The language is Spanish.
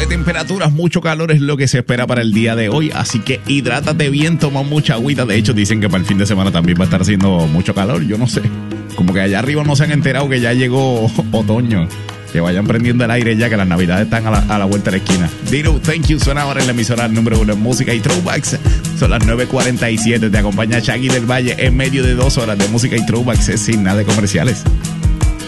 temperaturas, mucho calor es lo que se espera para el día de hoy, así que hidrátate bien, toma mucha agüita. De hecho, dicen que para el fin de semana también va a estar haciendo mucho calor, yo no sé. Como que allá arriba no se han enterado que ya llegó otoño. Que vayan prendiendo el aire ya, que las navidades están a la vuelta de la esquina. Dino, thank you, suena ahora en la emisora número 1 en música y throwbacks. Son las 9:47, te acompaña Shaggy del Valle en medio de 2 horas de música y throwbacks sin nada de comerciales.